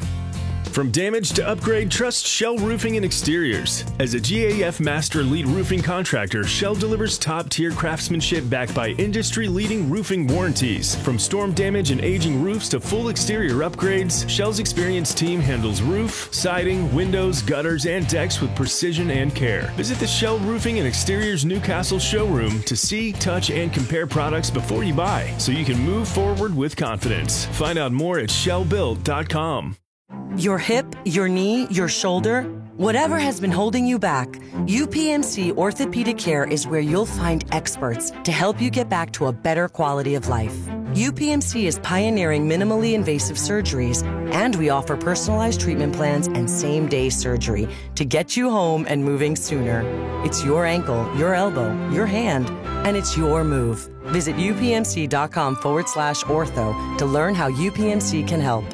From damage to upgrade, trust Shell Roofing and Exteriors. As a G A F Master Lead Roofing Contractor, Shell delivers top-tier craftsmanship backed by industry-leading roofing warranties. From storm damage and aging roofs to full exterior upgrades, Shell's experienced team handles roof, siding, windows, gutters, and decks with precision and care. Visit the Shell Roofing and Exteriors Newcastle showroom to see, touch, and compare products before you buy, so you can move forward with confidence. Find out more at shell built dot com. Your hip, your knee, your shoulder, whatever has been holding you back, U P M C Orthopedic Care is where you'll find experts to help you get back to a better quality of life. U P M C is pioneering minimally invasive surgeries, and we offer personalized treatment plans and same-day surgery to get you home and moving sooner. It's your ankle, your elbow, your hand, and it's your move. Visit upmc.com forward slash ortho to learn how U P M C can help.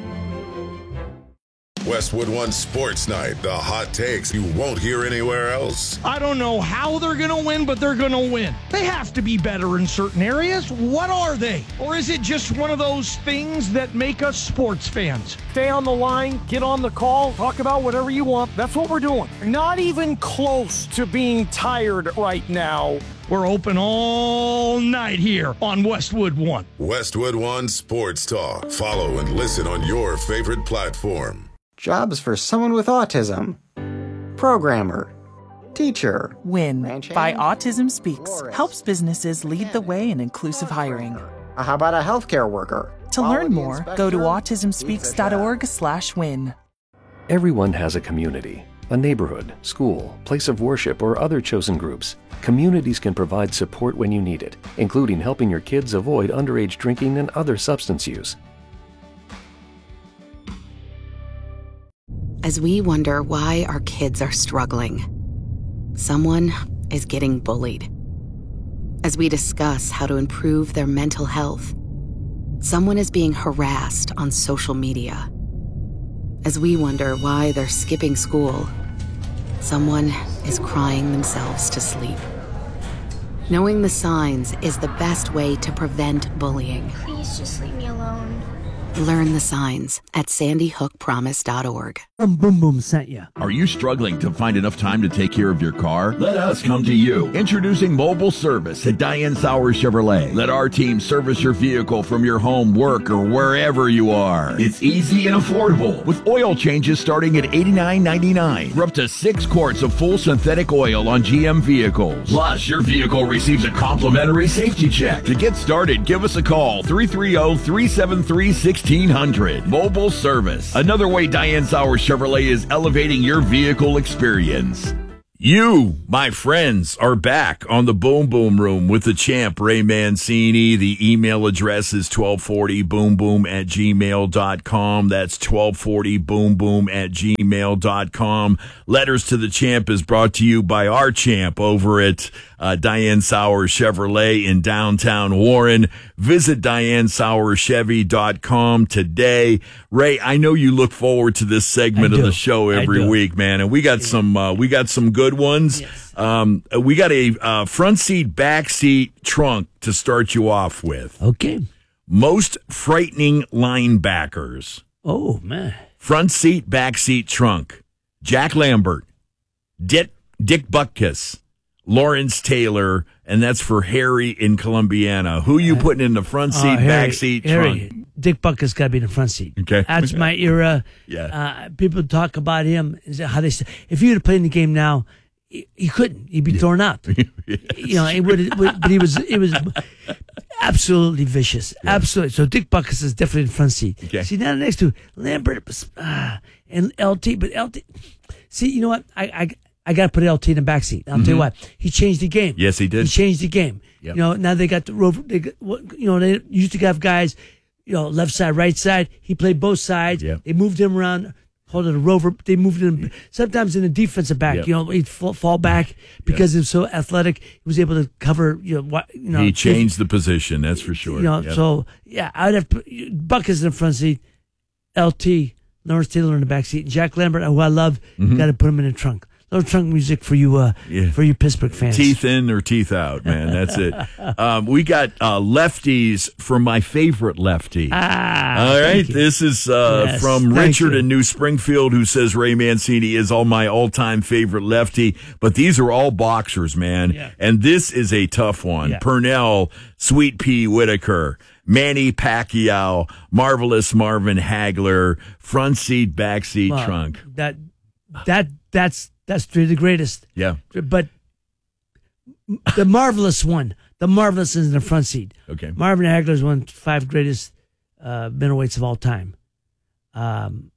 Westwood One Sports Night, the hot takes you won't hear anywhere else. I don't know how they're going to win, but they're going to win. They have to be better in certain areas. What are they? Or is it just one of those things that make us sports fans? Stay on the line, get on the call, talk about whatever you want. That's what we're doing. Not even close to being tired right now. We're open all night here on Westwood One. Westwood One Sports Talk. Follow and listen on your favorite platform. Jobs for someone with autism. Programmer. Teacher. WIN by Autism Speaks helps businesses lead the way in inclusive hiring. How about a healthcare worker? To learn more, go to autism speaks dot org slash win. Everyone has a community, a neighborhood, school, place of worship, or other chosen groups. Communities can provide support when you need it, including helping your kids avoid underage drinking and other substance use. As we wonder why our kids are struggling, someone is getting bullied. As we discuss how to improve their mental health, someone is being harassed on social media. As we wonder why they're skipping school, someone is crying themselves to sleep. Knowing the signs is the best way to prevent bullying. Please just leave me alone. Learn the signs at sandy hook promise dot org. From Boom Boom sent you. Are you struggling to find enough time to take care of your car? Let us come to you. Introducing mobile service at Diane Sauer Chevrolet. Let our team service your vehicle from your home, work, or wherever you are. It's easy and affordable, with oil changes starting at eighty-nine ninety-nine for up to six quarts of full synthetic oil on G M vehicles. Plus, your vehicle receives a complimentary safety check. To get started, give us a call, three three zero, three seven three, one six zero zero. Mobile service. Another way Diane Sauer Chevrolet is elevating your vehicle experience. You, my friends, are back on the Boom Boom Room with the champ, Ray Mancini. The email address is twelve forty boom boom at gmail dot com. That's twelve forty boom boom at gmail dot com. Letters to the Champ is brought to you by our champ over at uh, Diane Sauer Chevrolet in downtown Warren. Visit diane sauer chevy dot com today. Ray, I know you look forward to this segment of the show every week, man, and we got yeah. some uh, we got some good ones. Yes. Um, we got a uh, front seat, back seat trunk to start you off with. Okay. Most frightening linebackers. Oh, man. Front seat, back seat trunk. Jack Lambert, Dick, Dick Butkus, Lawrence Taylor, and that's for Harry in Columbiana. Who you putting in the front seat, uh, Harry, back seat, Harry. trunk? Dick Butkus got to be in the front seat. Okay. That's my era. Yeah. Uh, people talk about him. How they say, if he would have played in the game now, he, he couldn't. He'd be yeah. thorn up. yes, you know, it would, but he was it was absolutely vicious. Yeah. Absolutely. So Dick Butkus is definitely in the front seat. Okay. See, now next to Lambert uh, and L T, but L T. See, you know what? I I, I got to put L T in the back seat. I'll mm-hmm. tell you what. He changed the game. Yes, he did. He changed the game. Yep. You know, now they got the rover. They got, you know, they used to have guys. You know, left side, right side. He played both sides. Yep. They moved him around, called it a rover. They moved him sometimes in the defensive back. Yep. You know, he'd fall, fall back because yep. he was so athletic. He was able to cover. You know, what, you know he changed if, the position. That's for sure. You know, yep. so yeah, I'd have put, Butkus in the front seat, L T, Lawrence Taylor in the back seat, and Jack Lambert, who I love. Mm-hmm. Got to put him in the trunk. Little trunk music for you, uh, yeah. for you Pittsburgh fans. Teeth in or teeth out, man. That's it. Um, we got uh, lefties from my favorite lefty. Ah, all right. This is uh, yes, from Richard you. in New Springfield, who says Ray Mancini is all my all-time favorite lefty. But these are all boxers, man. Yeah. And this is a tough one. Yeah. Pernell, Sweet Pea Whitaker, Manny Pacquiao, Marvelous Marvin Hagler, front seat, back seat, well, trunk. That that that's. That's three of the greatest. Yeah. But the marvelous one, the marvelous is in the front seat. Okay. Marvin Hagler's one of the five greatest uh, middleweights of all time. Um,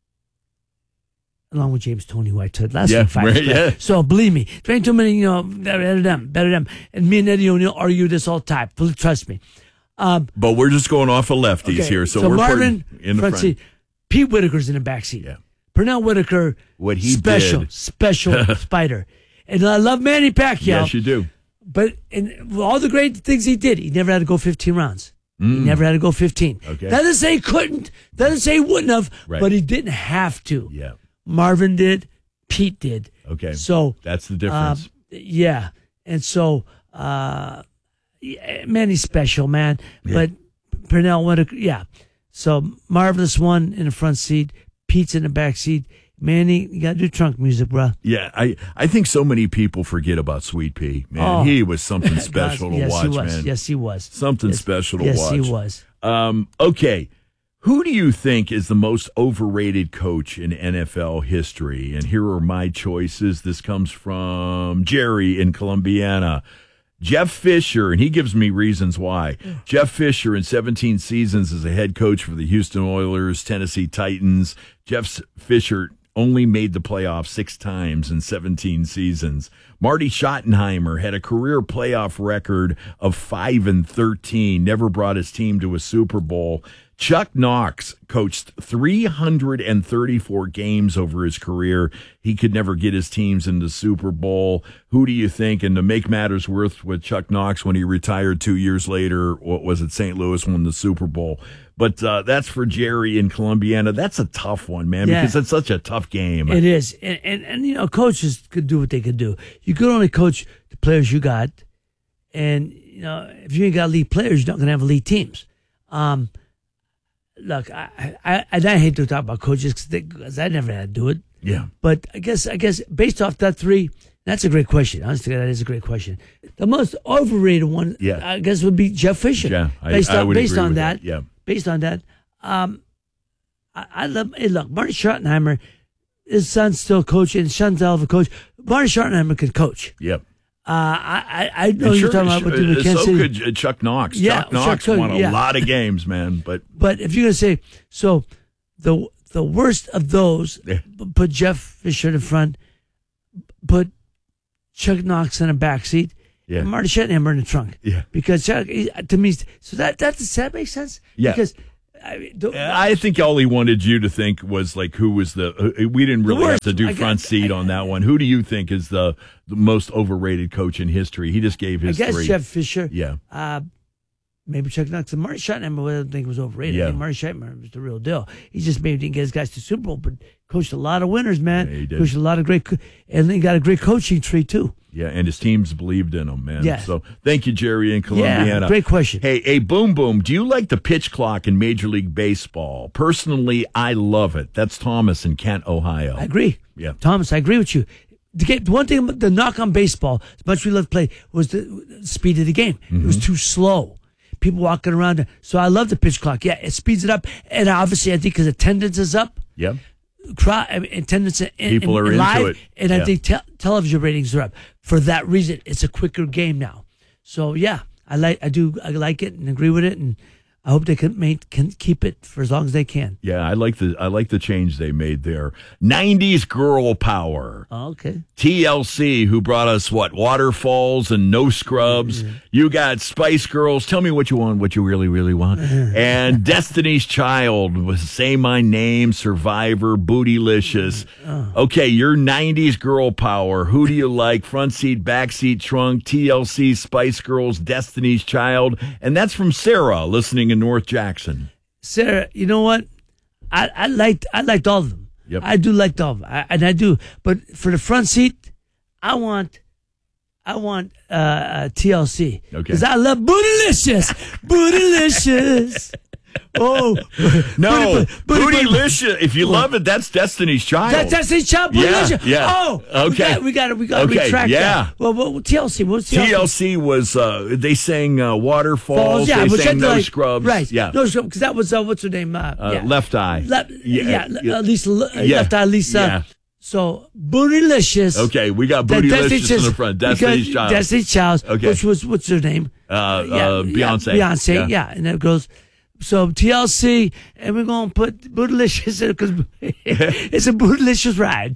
along with James Toney, who I took last yeah, week. Five right, yeah. So believe me, there ain't too many, you know, better them, better them. And me and Eddie O'Neill argue this all the time. Trust me. Um, but we're just going off of lefties okay, here. So, so we're Marvin, in the front, front seat. Pete Whitaker's in the back seat. Yeah. Pernell Whitaker, what he special, did. special spider. And I love Manny Pacquiao. Yes, you do. But in all the great things he did, he never had to go fifteen rounds. Mm. He never had to go fifteen. Okay. Doesn't say he couldn't. Doesn't say he wouldn't have. Right. But he didn't have to. Yeah. Marvin did. Pete did. Okay. So that's the difference. Uh, yeah. And so, uh, yeah, Manny's special, man. Yeah. But Pernell Whitaker, yeah. So Marvelous one in the front seat. Pete's in the back seat. Manny, you got to do trunk music, bro. Yeah, I, I think so many people forget about Sweet Pea. Man, oh. he was something special yes, to watch, he was. man. Yes, he was. Something yes. special to yes, watch. Yes, he was. Um, okay, who do you think is the most overrated coach in N F L history? And here are my choices. This comes from Jerry in Columbiana. Jeff Fisher, and he gives me reasons why. Jeff Fisher, in seventeen seasons as a head coach for the Houston Oilers, Tennessee Titans. Jeff Fisher only made the playoffs six times in seventeen seasons. Marty Schottenheimer had a career playoff record of five and thirteen, never brought his team to a Super Bowl. Chuck Knox coached three hundred thirty-four games over his career. He could never get his teams into Super Bowl. Who do you think? And to make matters worse with Chuck Knox, when he retired two years later, what was it, Saint Louis won the Super Bowl. But uh, that's for Jerry in Columbiana. That's a tough one, man, yeah. because it's such a tough game. It is. And, and, and, you know, coaches could do what they could do. You could only coach the players you got. And, you know, if you ain't got elite players, you're not going to have elite teams. Um, look, I, I, and I hate to talk about coaches because I never had to do it. Yeah. But I guess, I guess based off that three, that's a great question. Honestly, that is a great question. The most overrated one, Yeah. I guess, would be Jeff Fisher. Yeah, I- based I on, would based agree on with that, that, yeah. Based on that, um, I, I love. Hey, look, Marty Schottenheimer, his son's still coaching. His son's a hell of a coach. Marty Schottenheimer can coach. Yep. Uh, I, I, I know And you're sure, talking about with sure, the so McKenzie. could uh, Chuck Knox. Yeah, Chuck Knox Chuck- won a yeah. lot of games, man. But But if you're gonna say so, the the worst of those, Yeah. put Jeff Fisher in front, put Chuck Knox in a backseat, Yeah. and Marty Schottenheimer in the trunk. Yeah. Because Chuck, he- to me, so that that does that make sense? Yeah. Because I, mean, the, I think all he wanted you to think was like who was the. Uh, we didn't really have worst. to do I front guess- seat on that one. Who do you think is the, the most overrated coach in history? He just gave I his guess three. Jeff Fisher. Yeah. Uh, maybe Chuck Knox. And Marty Schottenheimer, I don't think was overrated. Yeah. I think Marty Schottenheimer was the real deal. He just maybe didn't get his guys to Super Bowl, but coached a lot of winners, man. Yeah, he did. Coached a lot of great, co- and he got a great coaching tree too. Yeah, and his teams believed in him, man. Yes. So thank you, Jerry in Columbiana. Yeah, great question. Hey, hey, Boom Boom, do you like the pitch clock in Major League Baseball? Personally, I love it. That's Thomas in Kent, Ohio. I agree. Yeah. Thomas, I agree with you. The, game, the one thing, the knock on baseball, as much as we love to play, was the speed of the game. It was too slow. People walking around. So I love the pitch clock. Yeah, it speeds it up. And obviously, I think because attendance is up, Yep. crowd, I mean, attendance in, People in, are in into live, it. and I Yeah. think te- television ratings are up. For that reason, it's a quicker game now. So yeah, I like, I do, I like it and agree with it, and I hope they can make, can keep it for as long as they can. Yeah, I like the I like the change they made there. nineties girl power. Oh, okay. T L C, who brought us what? Waterfalls and No Scrubs. You got Spice Girls. Tell me what you want, what you really, really want. And Destiny's Child was Say My Name, Survivor, Bootylicious. Okay, your nineties girl power. Who do you like? Front seat, back seat, trunk, T L C, Spice Girls, Destiny's Child. And that's from Sarah, listening in North Jackson. Sarah, you know what? I, I liked I liked all of them. Yep. I do like all of them, I, and I do. But for the front seat, I want I want uh, uh, T L C Okay. because I love Bootylicious, Bootylicious. Oh No, Booty- Booty- Bootylicious. If you love it, that's Destiny's Child. That's Destiny's Child, Yeah, Bootylicious. yeah. Oh, Okay. We got we got to Okay, retract yeah. that. Well, well, T L C. What's T L C? T L C was uh, they sang uh, Waterfalls. Falls, yeah, they which I sang No like- Scrubs. Right. Yeah. No Scrubs, because that was uh, what's her name? Uh, Uh, yeah. Left Eye. Left, yeah, yeah. uh, Lisa, uh, Yeah. Left Eye Lisa. Yeah. So Bootylicious. Okay, we got That Bootylicious in the front. because Destiny's Child. Destiny's Child. Okay. Which was what's her name? Uh, uh, Yeah, Beyonce. Yeah, Beyonce. Yeah. Yeah. and it goes. So T L C, and we're gonna put Bootylicious in because it's a Bootylicious ride,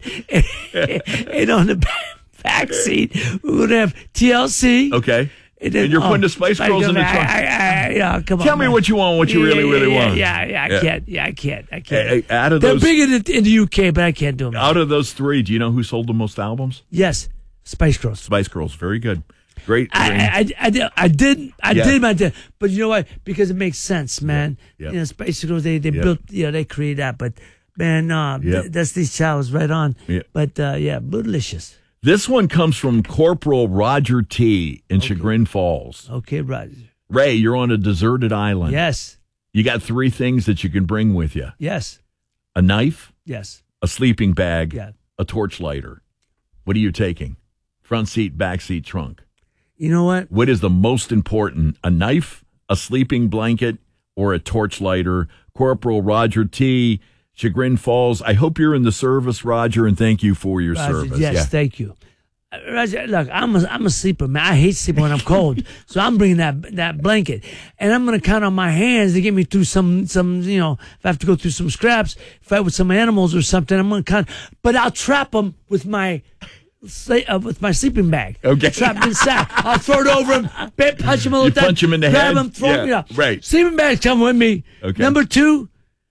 and on the back, back seat we're gonna have T L C. Okay. And, then, And you're oh, putting the Spice I- Girls in the I- trunk. I- I- yeah, come on, Tell me man. what you want, what you Yeah, really, yeah, really yeah, want. Yeah, yeah, I Yeah. can't. Yeah, I can't. I can't. Hey, hey, out of They're those, big in the, in the U K, but I can't do them. out of those three, do you know who sold the most albums? Yes, Spice Girls. Spice Girls. Very good. Great. I, I, I, I did, I did, I Yeah. did my did, but you know what? Because it makes sense, man. Yeah. You know, Spice Girls, they, they Yeah. built, you know, they created that, but man, uh, Yeah. th- that's these Child was right on. Yeah. But uh, yeah, Bootylicious. This one comes from Corporal Roger T. in Chagrin Falls. Okay, Roger. Ray, you're on a deserted island. Yes, You got three things that you can bring with you: yes, a knife, yes. a sleeping bag, Yeah. a torch lighter. What are you taking? Front seat, back seat, trunk. You know what? What is the most important? A knife, a sleeping blanket, or a torch lighter? Corporal Roger T., Chagrin Falls. I hope you're in the service, Roger, and thank you for your Roger, service. yes, Yeah. thank you. Uh, Roger, look, I'm a, I'm a sleeper, man. I hate sleeping when I'm cold, so I'm bringing that that blanket, and I'm gonna count on my hands to get me through some some you know if I have to go through some scraps, fight with some animals or something. I'm gonna count, but I'll trap them with my. Say, uh, with my sleeping bag, Okay. trapped inside. I'll throw it over him, bam, punch him a little You time, punch him in the grab head? him, throw him, Yeah, yeah. right. Sleeping bag, come with me. Okay. Number two,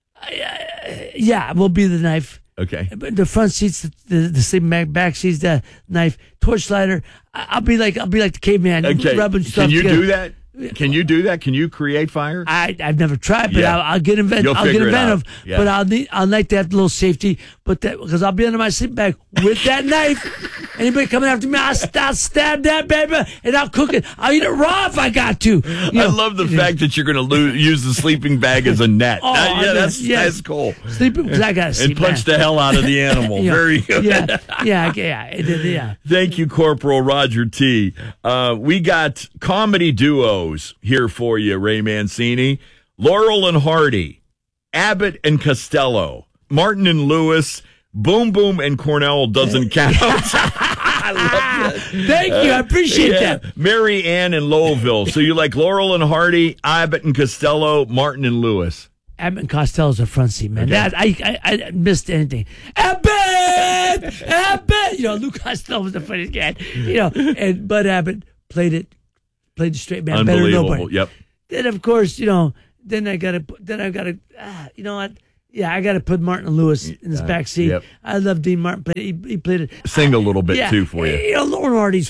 uh, yeah, will be the knife. Okay. But the front seats, the, the sleeping bag, back seats, the knife, torch lighter. I- I'll be like, I'll be like the caveman, Okay. rubbing stuff Can you together. do that? Can you do that? Can you create fire? I I've never tried, but Yeah. I'll, I'll get inventive. You'll I'll get figure it inventive. out. Yeah. But I'll need I'll like to have a little safety. But that because I'll be under my sleeping bag with that knife Anybody coming after me, I'll, I'll stab that baby and I'll cook it. I'll eat it raw if I got to. You know, I love the fact that you're going to lo- use the sleeping bag as a net. Oh, That- yeah, that's, yes. that's cool. Sleeping because I got to sleep. And punch man. the hell out of the animal. You know, Very good. Yeah, yeah, yeah, it did, yeah. Thank you, Corporal Roger T. Uh, we got comedy duos here for you, Ray Mancini. Laurel and Hardy, Abbott and Costello, Martin and Lewis, Boom Boom and Cornell doesn't count. I love that. Thank you. I appreciate Yeah. that. Mary Ann and Lowville. So you like Laurel and Hardy, Abbott and Costello, Martin and Lewis. Abbott and Costello's a front seat, man. Okay. That, I, I I missed anything. Abbott! Abbott! You know, Lou Costello was the funniest guy. You know, and Bud Abbott played it, played the straight man better than Unbelievable. nobody. Yep. Then, of course, you know, then I got to, then I got to, ah, you know what? Yeah, I got to put Martin Lewis in his Uh, back seat. yep. I love Dean Martin. Played, he, he played it. Sing a little bit, Yeah. too, for you. You know, Lauren Hardy's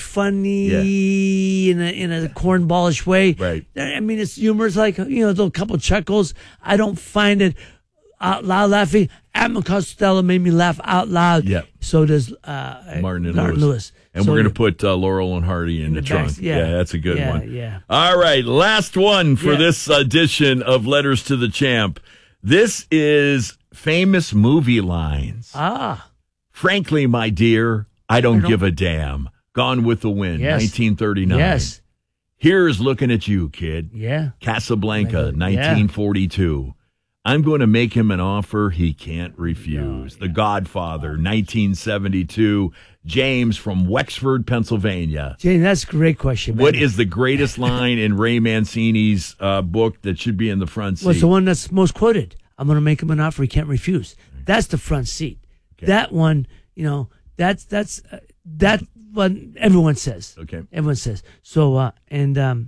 funny in a in a cornballish way. Right. I mean, it's humor. It's like, you know, a couple chuckles. I don't find it out loud laughing. Abbott Costello made me laugh out loud. Yep. So does uh, Martin and Martin Lewis. Lewis. And So we're going do- to put uh, Laurel and Hardy in, In the, the trunk. backs, yeah. that's a good Yeah, one. yeah. All right, last one for Yeah. this edition of Letters to the Champ. This is famous movie lines. Ah. Frankly, my dear, I don't, I don't- give a damn. Gone with the Wind, Yes. nineteen thirty-nine. Yes. Here's looking at you, kid. Yeah. Casablanca, Yeah. nineteen forty-two. I'm going to make him an offer he can't refuse. The Godfather, nineteen seventy-two. James from Wexford, Pennsylvania. Jane, that's a great question, man. What is the greatest line in Ray Mancini's uh, book that should be in the front seat? What's the one that's most quoted? I'm going to make him an offer he can't refuse. That's the front seat. That one, you know, that's that's uh, that one everyone says. Okay. Everyone says. So uh, and um,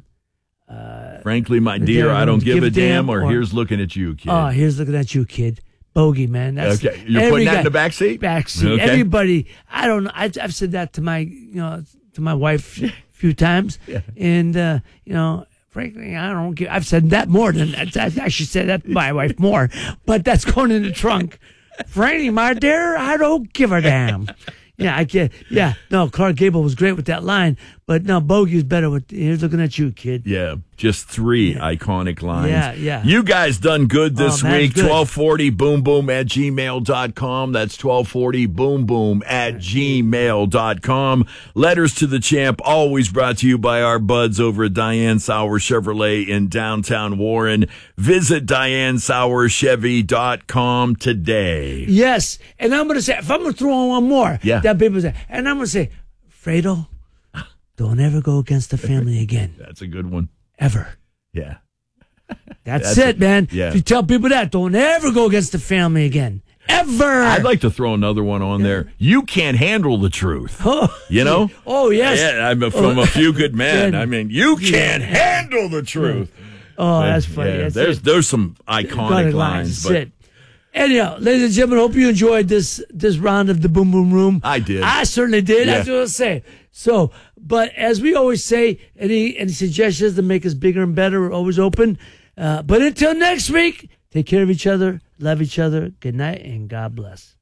Frankly, my The dear, damn I don't don't give a damn, or, here's looking at you, kid. oh, here's looking at you, kid. Bogey, man. That's Okay, you're every putting that guy- in the back seat? Back seat. Okay. Everybody. I don't know. I, I've said that to my, you know, to my wife a few times, and uh, you know. Frankly, I don't give. I've said that more than that. I've actually said that to my wife more, but that's going in the trunk. Frankly, my dear, I don't give a damn. Yeah, I get. Yeah, no, Clark Gable was great with that line, but no, Bogey's better with. Here's looking at you, kid. Yeah, just three iconic lines. Yeah, yeah. You guys done good this Oh, man, week. good. twelve forty boom boom at gmail dot com. That's twelve forty boom boom at gmail dot com. Letters to the Champ, always brought to you by our buds over at Diane Sauer Chevrolet in downtown Warren. Visit diane sauer chevy dot com today. Yes, and I'm going to say, if I'm going to throw on one more, Yeah. that people say, and I'm going to say, Fredo, don't ever go against the family again, That's a good one. ever. Yeah. That's, That's it, a- man. yeah. If you tell people that, don't ever go against the family again, ever. I'd like to throw another one on there. You can't handle the truth. Oh, You know? Oh, yes. Yeah, I'm from Oh. a few good men. Yeah. I mean, you can't handle the truth. Oh, But, that's funny. yeah, That's there's it. there's some iconic lines, That's but it. Anyhow, ladies and gentlemen, hope you enjoyed this this round of the Boom Boom Room. I did. I certainly did. Yeah. That's what I was saying. So, but as we always say, any any suggestions to make us bigger and better are always open. Uh, but until next week, take care of each other, love each other. Good night, and God bless.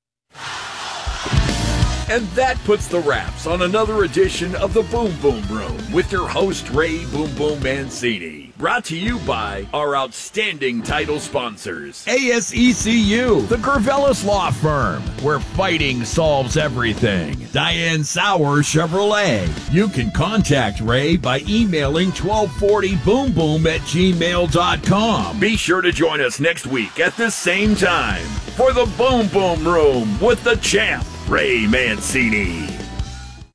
And that puts the wraps on another edition of the Boom Boom Room with your host, Ray Boom Boom Mancini. Brought to you by our outstanding title sponsors. A S E C U, the Gervelis Law Firm, where fighting solves everything. Diane Sauer Chevrolet. You can contact Ray by emailing twelve forty boom boom at gmail dot com. Be sure to join us next week at the same time for the Boom Boom Room with the champ, Ray Mancini.